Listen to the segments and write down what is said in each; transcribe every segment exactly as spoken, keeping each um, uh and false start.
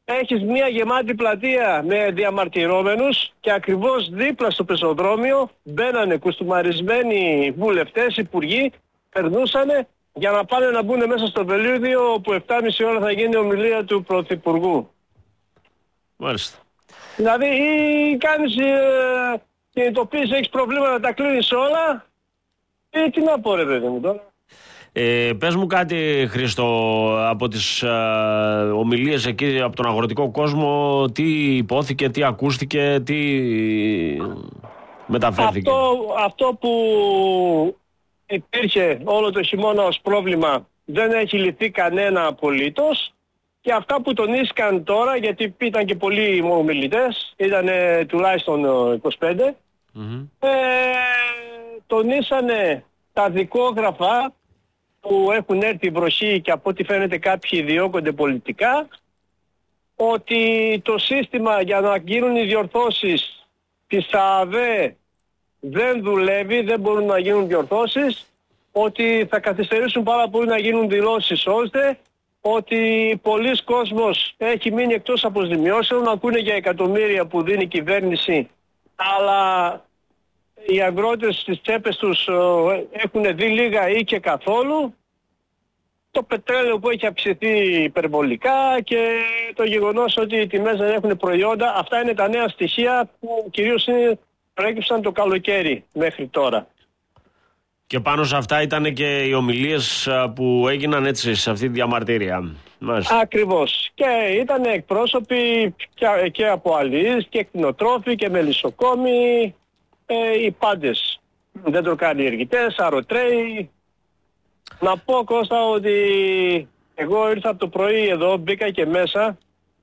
έχεις μια γεμάτη πλατεία με διαμαρτυρόμενους και ακριβώς δίπλα στο πεζοδρόμιο μπαίνανε κουστούμαρισμένοι βουλευτές, υπουργοί, περνούσανε για να πάνε να μπουν μέσα στο βελίδιο όπου επτά και μισή ώρα θα γίνει η ομιλία του Πρωθυπουργού. Μάλιστα. Δηλαδή ή κάνεις ε, κινητοποίηση, έχεις προβλήματα, τα κλείνεις όλα ή τι να πω ρε παιδί μου τώρα. Ε, πες μου κάτι, Χρήστο, από τις ε, ομιλίες εκεί από τον αγροτικό κόσμο, τι υπόθηκε, τι ακούστηκε, τι μεταφέρθηκε. Αυτό, αυτό που υπήρχε όλο το χειμώνα ως πρόβλημα δεν έχει λυθεί κανένα απολύτως και αυτά που τονίστηκαν τώρα, γιατί ήταν και πολλοί ομιλητές, ήταν τουλάχιστον είκοσι πέντε, mm-hmm. ε, τονίσανε τα δικόγραφα που έχουν έρθει βροχή και από ό,τι φαίνεται κάποιοι διώκονται πολιτικά, ότι το σύστημα για να γίνουν οι διορθώσεις της ΑΑΒΕ δεν δουλεύει, δεν μπορούν να γίνουν διορθώσεις, ότι θα καθυστερήσουν πάρα πολύ να γίνουν δηλώσεις ώστε, ότι πολλοί κόσμος έχει μείνει εκτός αποζημιώσεων, ακούνε για εκατομμύρια που δίνει η κυβέρνηση, αλλά οι αγρότες στις τσέπες τους έχουν δει λίγα ή και καθόλου. Το πετρέλαιο που έχει αυξηθεί υπερβολικά και το γεγονός ότι οι τιμές δεν έχουν προϊόντα, αυτά είναι τα νέα στοιχεία που κυρίως προέκυψαν το καλοκαίρι μέχρι τώρα. Και πάνω σε αυτά ήταν και οι ομιλίες που έγιναν έτσι σε αυτή τη διαμαρτυρία. Μάλιστα. Ακριβώς. Και ήταν εκπρόσωποι και, και από αλληλείς και κτηνοτρόφοι και μελισσοκόμοι, ε, οι πάντες. Δεντροκαλλιεργητές, αρωτρέοι. Να πω, Κώστα, ότι εγώ ήρθα από το πρωί εδώ, μπήκα και μέσα,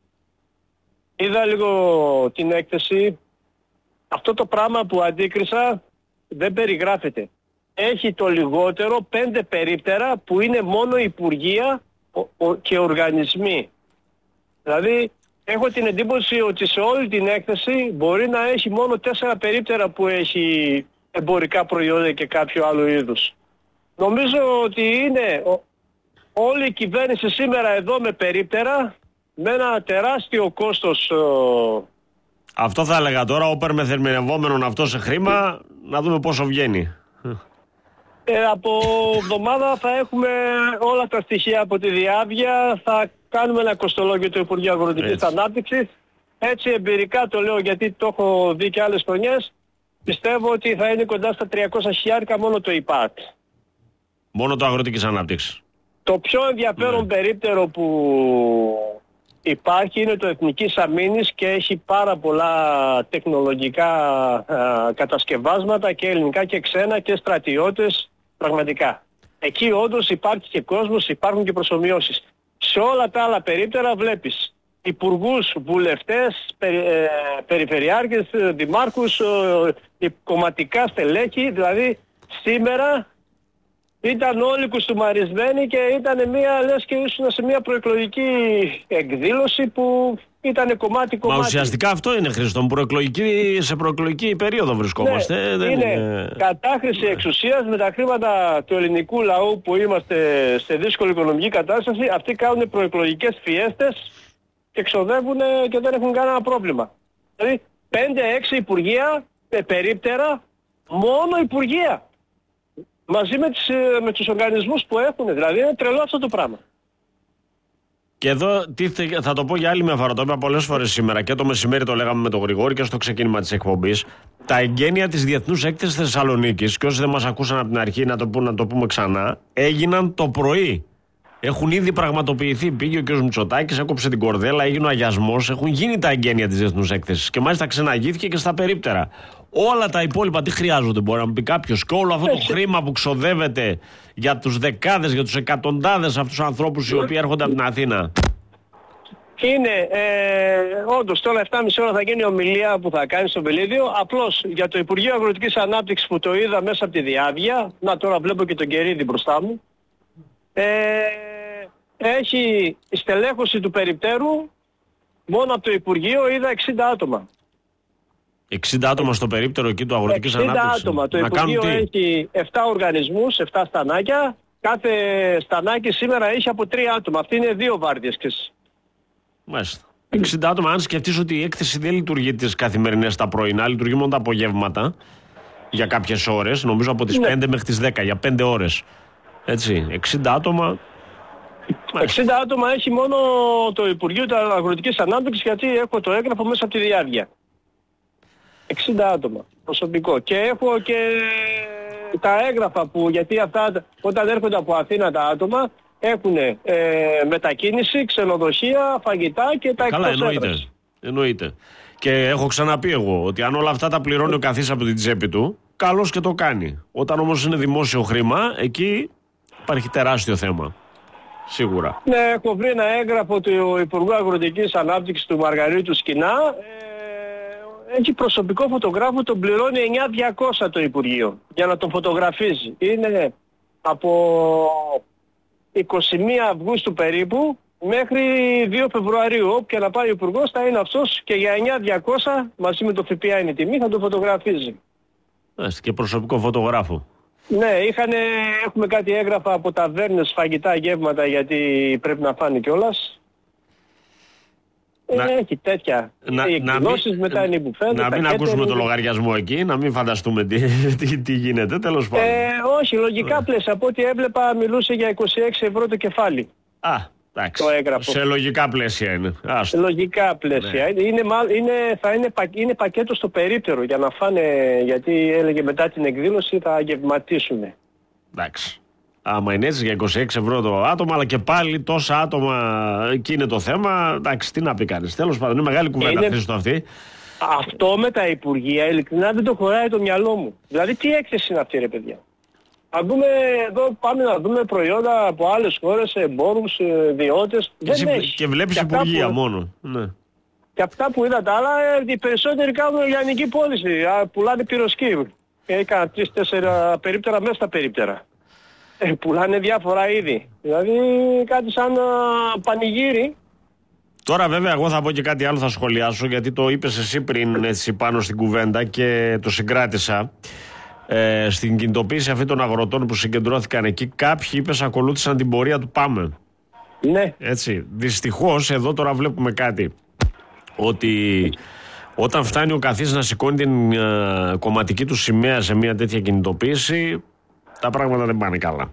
είδα λίγο την έκθεση. Αυτό το πράγμα που αντίκρισα δεν περιγράφεται. Έχει το λιγότερο πέντε περίπτερα που είναι μόνο υπουργεία και οργανισμοί. Δηλαδή έχω την εντύπωση ότι σε όλη την έκθεση μπορεί να έχει μόνο τέσσερα περίπτερα που έχει εμπορικά προϊόντα και κάποιο άλλο είδους. Νομίζω ότι είναι όλη η κυβέρνηση σήμερα εδώ με περίπτερα, με ένα τεράστιο κόστος. Αυτό θα έλεγα τώρα, όπερ με θερμινευόμενον αυτό σε χρήμα, να δούμε πόσο βγαίνει. Ε, από εβδομάδα θα έχουμε όλα τα στοιχεία από τη διάβια, θα κάνουμε ένα κοστολόγιο του Υπουργείου Αγροτικής Ανάπτυξης. Έτσι εμπειρικά το λέω γιατί το έχω δει και άλλες χρονιές. Πιστεύω ότι θα είναι κοντά στα τριακόσια χιλιάρικα μόνο το ΙΠΑΤ. Μόνο το Αγροτικής Ανάπτυξης. Το πιο ενδιαφέρον ναι. περίπτερο που υπάρχει είναι το Εθνικής Αμήνης και έχει πάρα πολλά τεχνολογικά α, κατασκευάσματα και ελληνικά και ξένα και στρατιώτες πραγματικά. Εκεί όντως υπάρχει και κόσμος, υπάρχουν και προσομοιώσεις. Σε όλα τα άλλα περίπτερα βλέπεις υπουργούς, βουλευτές, περι, ε, περιφερειάρχες, δημάρχους, ε, κομματικά στελέχη, δηλαδή σήμερα ήταν όλοι κουστούμαρισμένοι και ήταν μια, λες και ήσουν σε μια προεκλογική εκδήλωση που ήταν κομμάτι-κομμάτι. Μα ουσιαστικά αυτό είναι, Χρήστο, προεκλογική, σε προεκλογική περίοδο βρισκόμαστε. Ναι, δεν είναι, είναι κατάχρηση εξουσίας με τα χρήματα του ελληνικού λαού που είμαστε σε δύσκολη οικονομική κατάσταση. Αυτοί κάνουν προεκλογικές φιέστες και ξοδεύουν και δεν έχουν κανένα πρόβλημα. Δηλαδή πέντε έξι υπουργεία, περίπτερα, μόνο υπουργεία. Μαζί με, τις, με τους οργανισμούς που έχουν. Δηλαδή είναι τρελό αυτό το πράγμα. Και εδώ θα το πω για άλλη μια φορά. Το είπα πολλές φορές σήμερα και το μεσημέρι το λέγαμε με τον Γρηγόρη και στο ξεκίνημα της εκπομπής. Τα εγγένεια της Διεθνούς Έκθεσης Θεσσαλονίκης, και όσοι δεν μας ακούσαν από την αρχή να το, πούμε, να το πούμε ξανά, έγιναν το πρωί. Έχουν ήδη πραγματοποιηθεί. Πήγε ο κ. Μητσοτάκης, έκοψε την κορδέλα, έγινε ο αγιασμός. Έχουν γίνει τα εγγένεια της Διεθνούς Έκθεσης. Και μάλιστα ξεναγήθηκε και στα περίπτερα. Όλα τα υπόλοιπα τι χρειάζονται, μπορεί να μου πει κάποιος, και όλο αυτό το χρήμα που ξοδεύεται για τους δεκάδες, για τους εκατοντάδες αυτούς τους ανθρώπους οι οποίοι έρχονται από την Αθήνα. Είναι, ε, όντως τώρα επτά και μισή ώρα θα γίνει η ομιλία που θα κάνει στο Βελίδιο. Απλώς για το Υπουργείο Αγροτικής Ανάπτυξης που το είδα μέσα από τη διάβια, να τώρα βλέπω και τον Κερίδη μπροστά μου, ε, έχει η στελέχωση του περιπτέρου, μόνο από το Υπουργείο είδα εξήντα άτομα. εξήντα άτομα στο περίπτερο εκεί του Αγροτικής Ανάπτυξης. εξήντα άτομα. Το να Υπουργείο έχει επτά οργανισμούς, επτά στανάκια. Κάθε στανάκι σήμερα έχει από τρία άτομα. Αυτή είναι δύο βάρδιες. Μάλιστα. εξήντα άτομα, αν σκεφτείς ότι η έκθεση δεν λειτουργεί τις καθημερινές τα πρωινά, λειτουργεί μόνο τα απογεύματα για κάποιες ώρες, νομίζω από τις ναι. πέντε μέχρι τις δέκα, για πέντε ώρες. Έτσι, εξήντα άτομα. εξήντα άτομα έχει μόνο το Υπουργείο Αγροτικής Ανάπτυξης, γιατί έχω το έγγραφο μέσα από τη διάρκεια. εξήντα άτομα προσωπικό. Και έχω και τα έγγραφα που, γιατί αυτά όταν έρχονται από Αθήνα τα άτομα έχουν ε, μετακίνηση, ξενοδοχεία, φαγητά και τα εκτός έδρας. Καλά, εννοείται. εννοείται. Και έχω ξαναπεί εγώ ότι αν όλα αυτά τα πληρώνει ο καθής από την τσέπη του, καλώς και το κάνει. Όταν όμως είναι δημόσιο χρήμα, εκεί υπάρχει τεράστιο θέμα. Σίγουρα. Ναι, έχω βρει ένα έγγραφο του Υπουργού Αγροτικής Ανάπτυξης του Μαργαρίτου Σκινά. Ε, έχει προσωπικό φωτογράφο, τον πληρώνει εννιά χιλιάδες διακόσια το Υπουργείο για να τον φωτογραφίζει. Είναι από είκοσι μία Αυγούστου περίπου μέχρι δύο Φεβρουαρίου. Όπου και να πάει ο Υπουργός θα είναι αυτός και για εννιά χιλιάδες διακόσια μαζί με το ΦΠΑ είναι η τιμή, θα τον φωτογραφίζει. Έστε και προσωπικό φωτογράφο. Ναι, είχανε, έχουμε κάτι έγγραφα από ταβέρνες, φαγητά, γεύματα, γιατί πρέπει να φάνε κιόλας. Να, έχει τέτοια. Να, οι εκδηλώσεις, μετά είναι οι μπουφές. Να μην ακούσουμε είναι... το λογαριασμό εκεί, να μην φανταστούμε τι, τι, τι γίνεται, τέλος πάντων. Ε, όχι, λογικά yeah. πλαίσια. Από ό,τι έβλεπα μιλούσε για είκοσι έξι ευρώ το κεφάλι. Α, εντάξει. Το έγγραφο. Σε λογικά πλαίσια είναι. Σε λογικά πλαίσια. Ναι. Είναι, είναι, θα είναι, είναι πακέτο στο περίπτερο για να φάνε, γιατί έλεγε μετά την εκδήλωση θα γευματίσουν. Εντάξει. Άμα είναι έτσι για είκοσι έξι ευρώ το άτομο, αλλά και πάλι τόσα άτομα, εκεί είναι το θέμα. Εντάξει, τι να πει κανείς. Τέλος πάντων, είναι μεγάλη κουβέντα είναι... Χρήστο αυτή. Αυτό με τα Υπουργεία, ειλικρινά δεν το χωράει το μυαλό μου. Δηλαδή, τι έκθεση είναι αυτή, ρε παιδιά. Αν δούμε εδώ, πάμε να δούμε προϊόντα από άλλες χώρες, εμπόρους, ιδιώτες. Και, δεν έχει. Και βλέπεις Υπουργεία που... μόνο. Ναι. Και αυτά που είδα τα άλλα, οι περισσότεροι κάνουν λιανική πώληση. Πουλάνε πυροσκή. Έκανα τρεις-τέσσερα περίπτερα μέσα στα περίπτερα. Ε, πουλάνε διάφορα είδη. Δηλαδή κάτι σαν uh, πανηγύρι. Τώρα βέβαια εγώ θα πω και κάτι άλλο, θα σχολιάσω, γιατί το είπες εσύ πριν έτσι πάνω στην κουβέντα και το συγκράτησα. Ε, στην κινητοποίηση αυτή των αγροτών που συγκεντρώθηκαν εκεί, κάποιοι είπες ακολούθησαν την πορεία του Πάμε. Ναι. Έτσι. Δυστυχώς εδώ τώρα βλέπουμε κάτι. Ότι όταν φτάνει ο καθής να σηκώνει την uh, κομματική του σημαία σε μια τέτοια κινητοποίηση, τα πράγματα δεν πάνε καλά.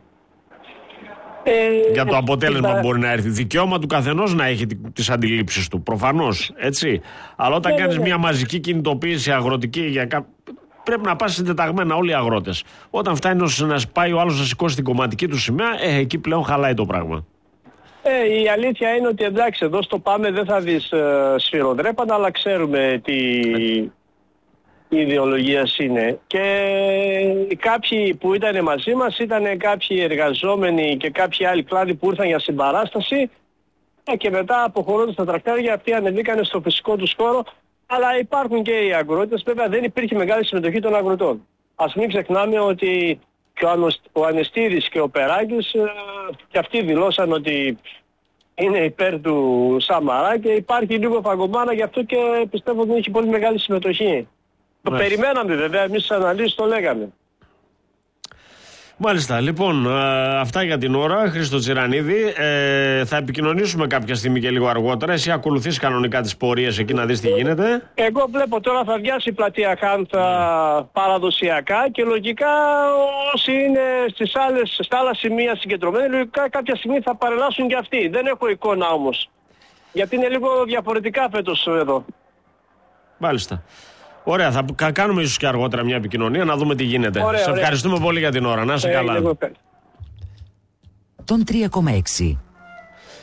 Ε, για το αποτέλεσμα που μπορεί να έρθει. Δικαίωμα του καθενός να έχει τις αντιλήψεις του. Προφανώς, έτσι. Αλλά όταν κάνεις μια μαζική κινητοποίηση αγροτική, για κα... πρέπει να πας συντεταγμένα όλοι οι αγρότες. Όταν φτάνει να πάει ο άλλος να σηκώσει την κομματική του σημαία, ε, εκεί πλέον χαλάει το πράγμα. Ε, η αλήθεια είναι ότι εντάξει, εδώ στο Πάμε δεν θα δεις ε, σφυροδρέπανα, αλλά ξέρουμε τι... η ιδεολογία είναι. Και κάποιοι που ήταν μαζί μας ήταν κάποιοι εργαζόμενοι και κάποιοι άλλοι κλάδοι που ήρθαν για συμπαράσταση και μετά αποχωρώντας τα τρακτάρια αυτοί ανεβήκανε στο φυσικό τους χώρο, αλλά υπάρχουν και οι αγρότες. Βέβαια δεν υπήρχε μεγάλη συμμετοχή των αγροτών. Ας μην ξεχνάμε ότι και ο Ανεστήρης και ο Περάκης και αυτοί δηλώσαν ότι είναι υπέρ του Σαμαρά και υπάρχει λίγο φαγκομάνα, γι' αυτό και πιστεύω ότι έχει πολύ μεγάλη συμμετοχή. Το Μάλιστα. περιμέναμε βέβαια, εμείς στις αναλύσεις το λέγαμε. Μάλιστα, λοιπόν, α, αυτά για την ώρα. Χρήστο Τσιρανίδη, ε, θα επικοινωνήσουμε κάποια στιγμή και λίγο αργότερα. Εσύ ακολουθείς κανονικά τις πορείες εκεί να δεις τι γίνεται. Εγώ βλέπω τώρα θα βιάσει η πλατεία Χάνθα παραδοσιακά και λογικά όσοι είναι στις άλλες, στα άλλα σημεία συγκεντρωμένοι, λογικά κάποια στιγμή θα παρελάσουν και αυτοί. Δεν έχω εικόνα όμως, γιατί είναι λίγο διαφορετικά φέτος εδώ. Μάλιστα. Ωραία, θα κάνουμε ίσως και αργότερα μια επικοινωνία να δούμε τι γίνεται. Ωραία, Σε ωραία. ευχαριστούμε πολύ για την ώρα. Να είσαι ε, καλά. Τον τρία κόμμα έξι.